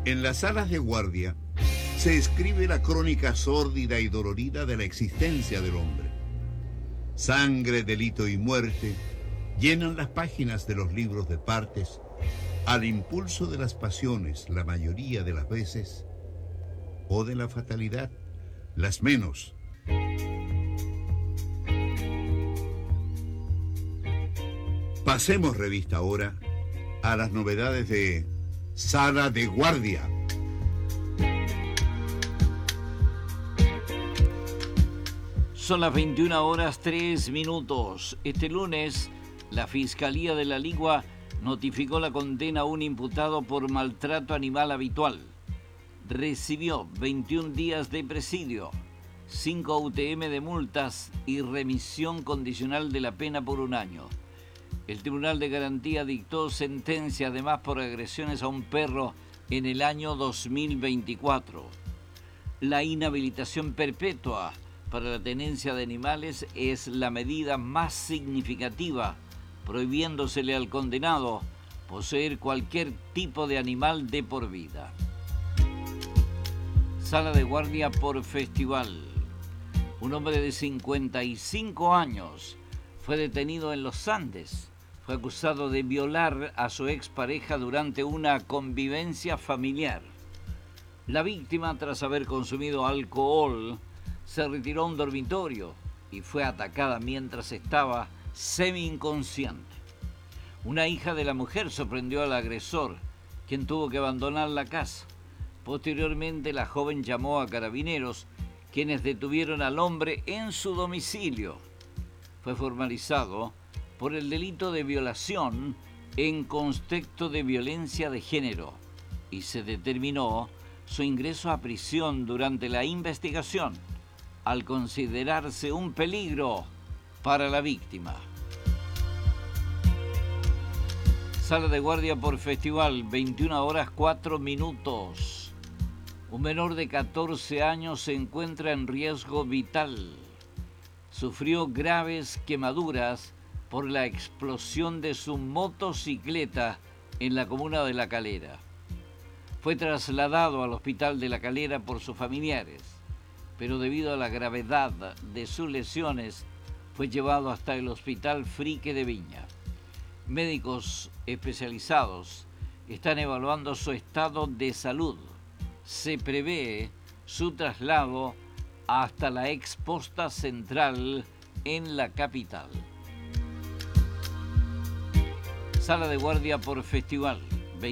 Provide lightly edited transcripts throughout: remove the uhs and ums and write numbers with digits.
En las salas de guardia se escribe la crónica sórdida y dolorida de la existencia del hombre. Sangre, delito y muerte llenan las páginas de los libros de partes al impulso de las pasiones la mayoría de las veces, o de la fatalidad las menos. Pasemos revista ahora a las novedades de Sala de Guardia. Son las 21:03. Este lunes, la Fiscalía de la Ligua notificó la condena a un imputado por maltrato animal habitual. Recibió 21 días de presidio, 5 UTM de multas y remisión condicional de la pena por 1 año. El Tribunal de Garantía dictó sentencia además por agresiones a un perro en el año 2024. La inhabilitación perpetua para la tenencia de animales es la medida más significativa, prohibiéndosele al condenado poseer cualquier tipo de animal de por vida. Sala de guardia por festival. Un hombre de 55 años fue detenido en los Andes. Fue acusado de violar a su expareja durante una convivencia familiar. La víctima, tras haber consumido alcohol, se retiró a un dormitorio y fue atacada mientras estaba semi-inconsciente. Una hija de la mujer sorprendió al agresor, quien tuvo que abandonar la casa. Posteriormente, la joven llamó a carabineros, quienes detuvieron al hombre en su domicilio. Fue formalizado por el delito de violación en contexto de violencia de género y se determinó su ingreso a prisión durante la investigación, al considerarse un peligro para la víctima. Sala de guardia por festival, 21:04. Un menor de 14 años se encuentra en riesgo vital. Sufrió graves quemaduras por la explosión de su motocicleta en la comuna de La Calera. Fue trasladado al hospital de La Calera por sus familiares, pero debido a la gravedad de sus lesiones, fue llevado hasta el Hospital Frique de Viña. Médicos especializados están evaluando su estado de salud. Se prevé su traslado hasta la exposta central en la capital. Sala de guardia por festival,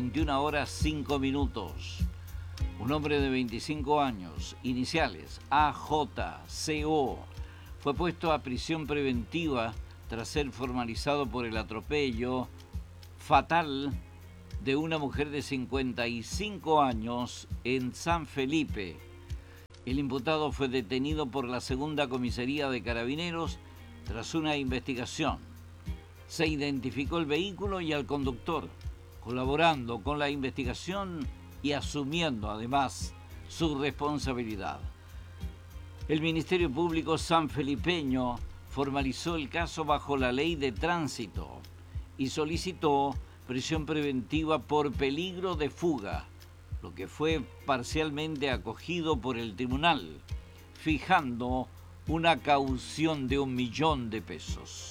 21:05. Un hombre de 25 años, iniciales AJCO, fue puesto a prisión preventiva tras ser formalizado por el atropello fatal de una mujer de 55 años en San Felipe. El imputado fue detenido por la segunda comisaría de Carabineros tras una investigación. Se identificó el vehículo y al conductor, colaborando con la investigación y asumiendo además su responsabilidad. El Ministerio Público sanfelipeño formalizó el caso bajo la Ley de Tránsito y solicitó prisión preventiva por peligro de fuga, lo que fue parcialmente acogido por el tribunal, fijando una caución de 1 millón de pesos.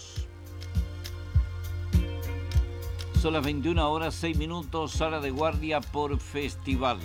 Son las 21:06, sala de guardia por festival.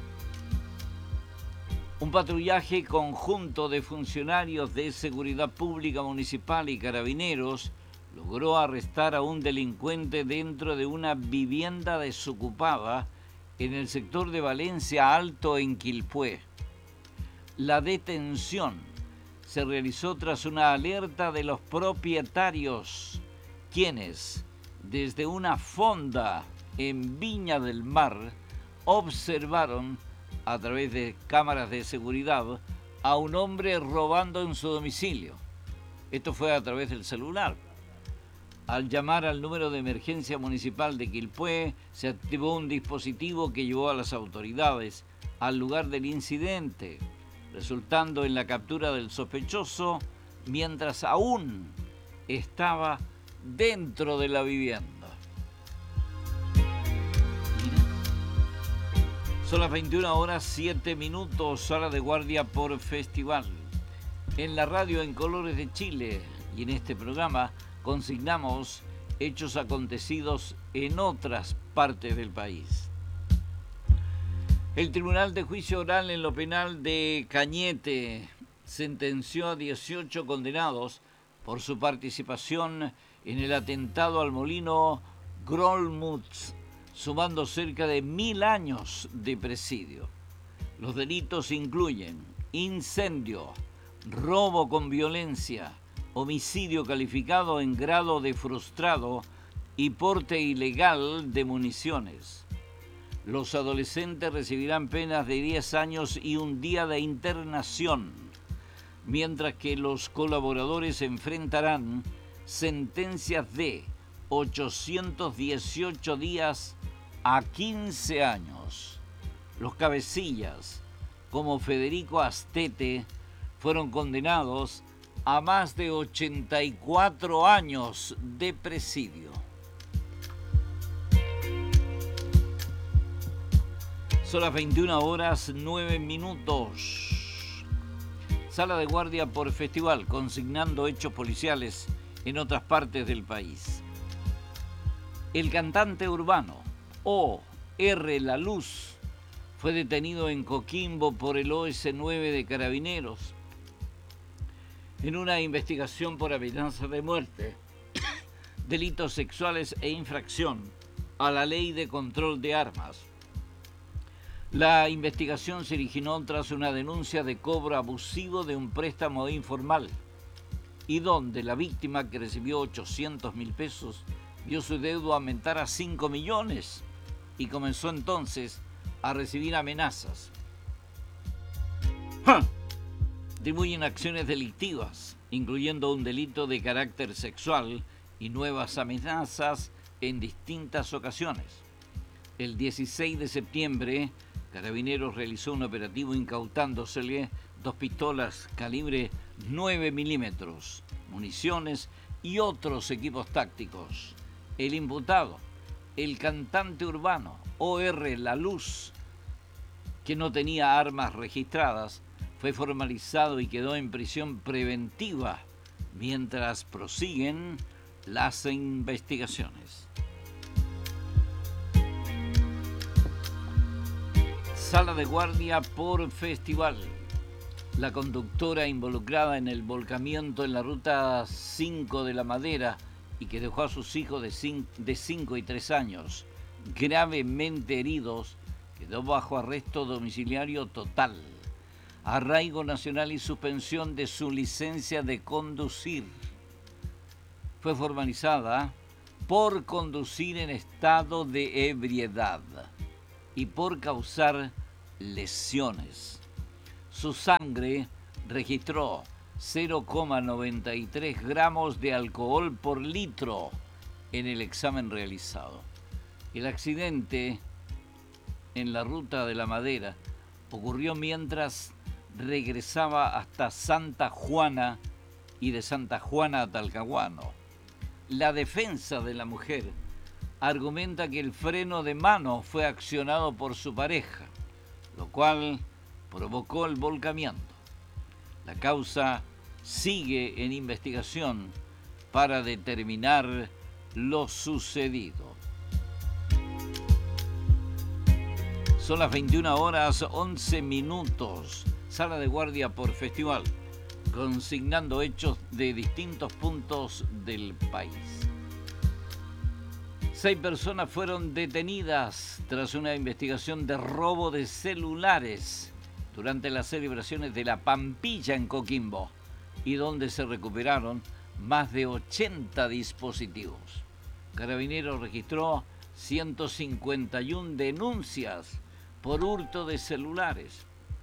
Un patrullaje conjunto de funcionarios de seguridad pública municipal y carabineros logró arrestar a un delincuente dentro de una vivienda desocupada en el sector de Valencia Alto, en Quilpué. La detención se realizó tras una alerta de los propietarios, quienes, desde una fonda en Viña del Mar, observaron a través de cámaras de seguridad a un hombre robando en su domicilio. Esto fue a través del celular. Al llamar al número de emergencia municipal de Quilpué, se activó un dispositivo que llevó a las autoridades al lugar del incidente, resultando en la captura del sospechoso mientras aún estaba dentro de la vivienda. Son las 21 horas 7 minutos, sala de guardia por festival. En la radio en Colores de Chile y en este programa consignamos hechos acontecidos en otras partes del país. El Tribunal de Juicio Oral en lo Penal de Cañete sentenció a 18 condenados por su participación en el atentado al molino Grolmuth, sumando cerca de 1000 años de presidio. Los delitos incluyen incendio, robo con violencia, homicidio calificado en grado de frustrado y porte ilegal de municiones. Los adolescentes recibirán penas de 10 años y un día de internación, mientras que los colaboradores enfrentarán sentencias de 818 días a 15 años. Los cabecillas, como Federico Astete, fueron condenados a más de 84 años de presidio. Son las 21 horas 9 minutos. Sala de guardia por festival, consignando hechos policiales en otras partes del país. El cantante urbano O.R. La Luz fue detenido en Coquimbo por el OS9 de Carabineros en una investigación por amenaza de muerte, delitos sexuales e infracción a la ley de control de armas. La investigación se originó tras una denuncia de cobro abusivo de un préstamo informal y donde la víctima, que recibió 800.000 pesos, vio su deuda aumentar a 5 millones y comenzó entonces a recibir amenazas. Atribuyen acciones delictivas, incluyendo un delito de carácter sexual y nuevas amenazas en distintas ocasiones. El 16 de septiembre, Carabineros realizó un operativo incautándosele 2 pistolas calibre 9 milímetros, municiones y otros equipos tácticos. El imputado, el cantante urbano O.R. La Luz, que no tenía armas registradas, fue formalizado y quedó en prisión preventiva mientras prosiguen las investigaciones. Sala de guardia por festival. La conductora involucrada en el volcamiento en la ruta 5 de La Madera y que dejó a sus hijos de 5 y 3 años gravemente heridos, quedó bajo arresto domiciliario total, arraigo nacional y suspensión de su licencia de conducir. Fue formalizada por conducir en estado de ebriedad y por causar lesiones. Su sangre registró 0,93 gramos de alcohol por litro en el examen realizado. El accidente en la ruta de La Madera ocurrió mientras regresaba hasta Santa Juana y de Santa Juana a Talcahuano. La defensa de la mujer argumenta que el freno de mano fue accionado por su pareja, lo cual provocó el volcamiento. La causa sigue en investigación para determinar lo sucedido. Son las 21 horas 11 minutos. Sala de guardia por festival, consignando hechos de distintos puntos del país. 6 personas fueron detenidas tras una investigación de robo de celulares durante las celebraciones de la Pampilla en Coquimbo y donde se recuperaron más de 80 dispositivos. Carabineros registró 151 denuncias por hurto de celulares.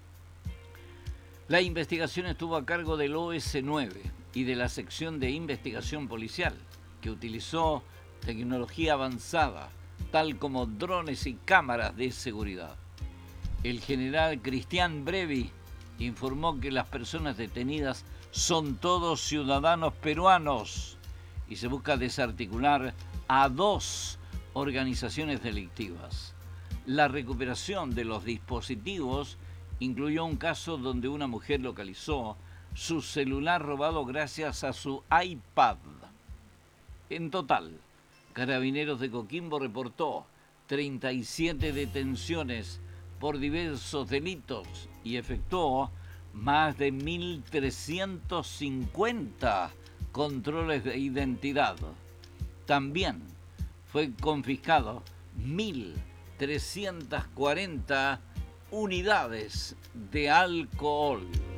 La investigación estuvo a cargo del OS9 y de la sección de investigación policial, que utilizó tecnología avanzada, tal como drones y cámaras de seguridad. El general Cristian Brevi informó que las personas detenidas son todos ciudadanos peruanos y se busca desarticular a 2 organizaciones delictivas. La recuperación de los dispositivos incluyó un caso donde una mujer localizó su celular robado gracias a su iPad. En total, Carabineros de Coquimbo reportó 37 detenciones por diversos delitos y efectuó más de 1.350 controles de identidad. También fue confiscado 1.340 unidades de alcohol.